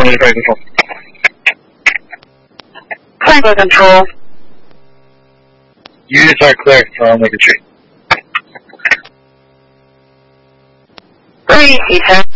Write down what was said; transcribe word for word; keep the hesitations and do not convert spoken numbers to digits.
twenty flight control. Flight control. Units are clear, so I'll make a tree. Three, he said.